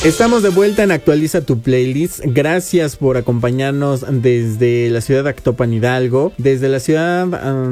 Estamos de vuelta en Actualiza tu Playlist. Gracias por acompañarnos desde la ciudad de Actopan, Hidalgo, desde la ciudad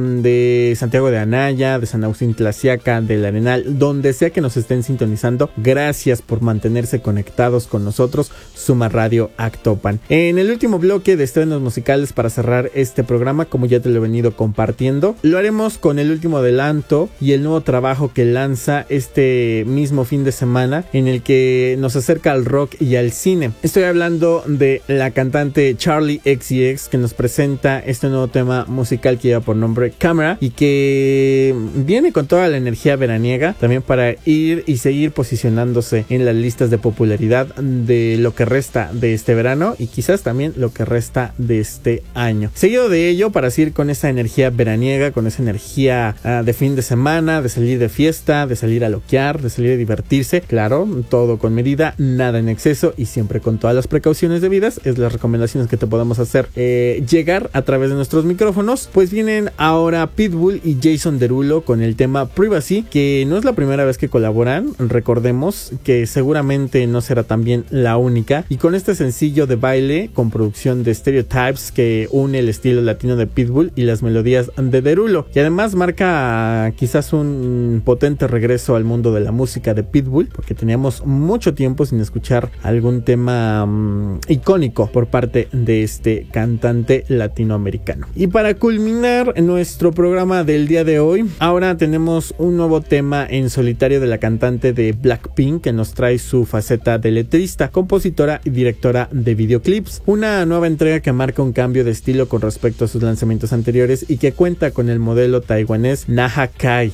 de Santiago de Anaya, de San Agustín Tlaxiaca, del Arenal, donde sea que nos estén sintonizando. Gracias por mantenerse conectados con nosotros, Suma Radio Actopan. En el último bloque de estrenos musicales para cerrar este programa, como ya te lo he venido compartiendo, lo haremos con el último adelanto y el nuevo trabajo que lanza este mismo fin de semana, en el que nos acerca al rock y al cine. Estoy hablando de la cantante Charli XCX, que nos presenta este nuevo tema musical que lleva por nombre Camera y que viene con toda la energía veraniega, también para ir y seguir posicionándose en las listas de popularidad de lo que resta de este verano y quizás también lo que resta de este año. Seguido de ello, para seguir con esa energía veraniega, con esa energía de fin de semana, de salir de fiesta, de salir a loquear, de salir a divertirse, claro, todo con medida, nada en exceso y siempre con todas las precauciones debidas, es las recomendaciones que te podemos hacer llegar a través de nuestros micrófonos. Pues vienen ahora Pitbull y Jason Derulo con el tema Privacy, que no es la primera vez que colaboran, recordemos que seguramente no será también la única, y con este sencillo de baile con producción de Stereotypes que une el estilo latino de Pitbull y las melodías de Derulo, y además marca quizás un potente regreso al mundo de la música de Pitbull, porque teníamos mucho tiempo sin escuchar algún tema icónico por parte de este cantante latinoamericano. Y para culminar nuestro programa del día de hoy, ahora tenemos un nuevo tema en solitario de la cantante de Blackpink, que nos trae su faceta de letrista, compositora y directora de videoclips. Una nueva entrega que marca un cambio de estilo con respecto a sus lanzamientos anteriores y que cuenta con el modelo taiwanés Naha Kai.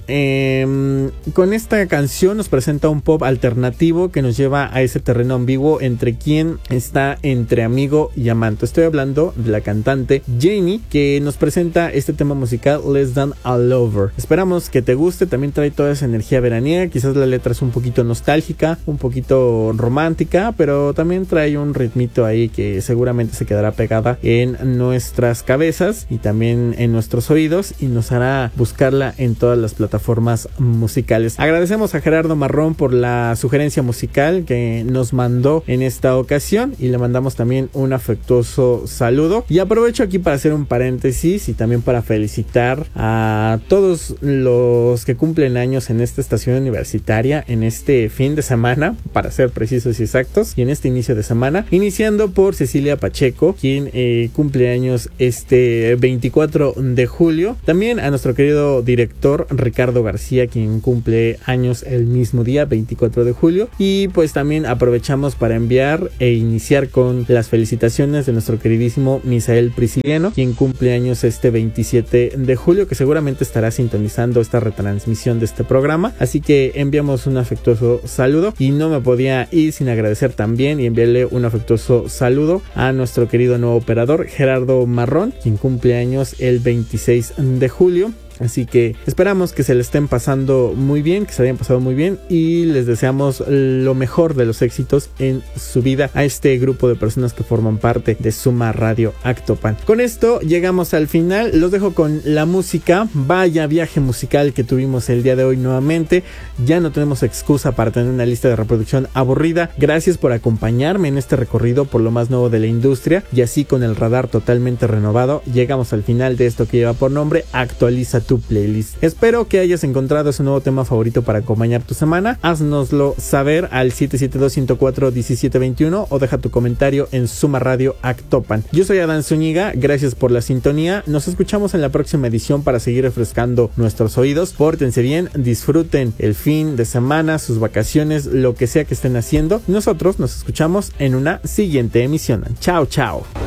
Con esta canción nos presenta un pop alternativo que nos lleva a ese terreno ambiguo entre quien está entre amigo y amante. Estoy hablando de la cantante Jamie, que nos presenta este tema musical Less Than a Lover. Esperamos que te guste, también trae toda esa energía veraniega, quizás la letra es un poquito nostálgica, un poquito romántica, pero también trae un ritmito ahí que seguramente se quedará pegada en nuestras cabezas y también en nuestros oídos y nos hará buscarla en todas las plataformas musicales. Agradecemos a Gerardo Marrón por la sugerencia musical que nos mandó en esta ocasión y le mandamos también un afectuoso saludo, y aprovecho aquí para hacer un paréntesis y también para felicitar a todos los que cumplen años en esta estación universitaria en este fin de semana, para ser precisos y exactos, y en este inicio de semana, iniciando por Cecilia Pacheco, quien cumple años este 24 de julio, también a nuestro querido director Ricardo García, quien cumple años el mismo día, 24 de julio, y pues también aprovechamos para enviar e iniciar con las felicitaciones de nuestro queridísimo Misael Prisciliano, quien cumple años este 27 de julio, que seguramente estará sintonizando esta retransmisión de este programa, así que enviamos un afectuoso saludo y no me podía ir sin agradecer también y enviarle un afectuoso saludo a nuestro querido nuevo operador Gerardo Marrón, quien cumple años el 26 de julio. Así que esperamos que se le estén pasando muy bien, que se hayan pasado muy bien y les deseamos lo mejor de los éxitos en su vida a este grupo de personas que forman parte de Suma Radio Actopan. Con esto llegamos al final, los dejo con la música. Vaya viaje musical que tuvimos el día de hoy nuevamente, ya no tenemos excusa para tener una lista de reproducción aburrida. Gracias por acompañarme en este recorrido por lo más nuevo de la industria, y así con el radar totalmente renovado llegamos al final de esto que lleva por nombre Actualiza tu Playlist. Espero que hayas encontrado ese nuevo tema favorito para acompañar tu semana. Haznoslo saber al 772-104-1721 o deja tu comentario en Suma Radio Actopan. Yo soy Adán Zúñiga, gracias por la sintonía. Nos escuchamos en la próxima edición para seguir refrescando nuestros oídos. Pórtense bien, disfruten el fin de semana, sus vacaciones, lo que sea que estén haciendo. Nosotros nos escuchamos en una siguiente emisión. Chao, chao.